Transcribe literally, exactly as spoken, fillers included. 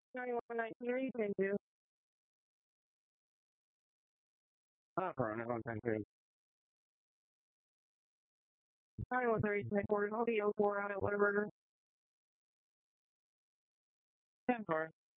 ninety-one nineteen, are you can do? Uh, Corona, one ten three. ninety-one thirty, headquarters, I'll be oh four out at Whataburger. ten car.